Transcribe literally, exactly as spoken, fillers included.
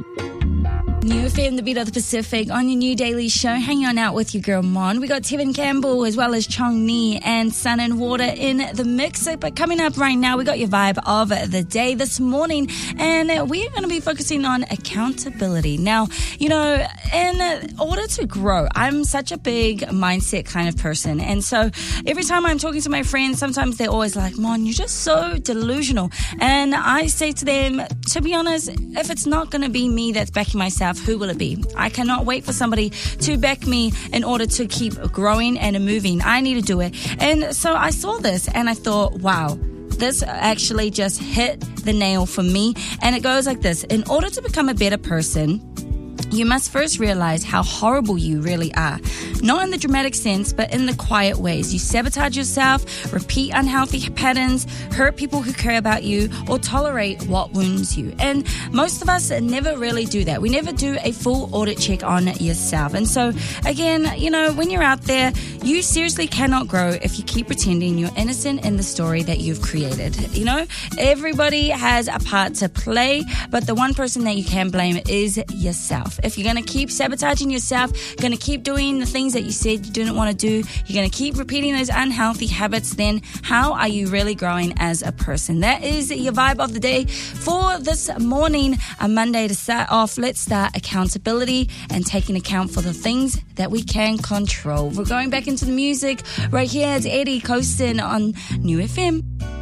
New F M, the beat of the Pacific, on your new daily show, hanging on out with your girl Mon. We got Tevin Campbell as well as Chong Ni and Sun and Water in the mix. But coming up right now, we got your vibe of the day this morning, and we're going to be focusing on accountability. Now, you know, in order to grow, I'm such a big mindset kind of person, and so every time I'm talking to my friends, sometimes they're always like, Mon, you're just so delusional. And I say to them, to be honest, if it's not going to be me that's backing myself, who will it be? I cannot wait for somebody to back me in order to keep growing and moving. I need to do it. And so I saw this and I thought, wow, this actually just hit the nail for me. And it goes like this. In order to become a better person, you must first realize how horrible you really are. Not in the dramatic sense, but in the quiet ways. You sabotage yourself, repeat unhealthy patterns, hurt people who care about you, or tolerate what wounds you. And most of us never really do that. We never do a full audit check on yourself. And so, again, you know, when you're out there, you seriously cannot grow if you keep pretending you're innocent in the story that you've created. You know, everybody has a part to play, but the one person that you can blame is yourself. If you're going to keep sabotaging yourself, going to keep doing the things that you said you didn't want to do, you're going to keep repeating those unhealthy habits, then how are you really growing as a person? That is your vibe of the day for this morning, a Monday to start off. Let's start accountability and taking account for the things that we can control. We're going back into the music right here. It's Eddie Coastin on New F M.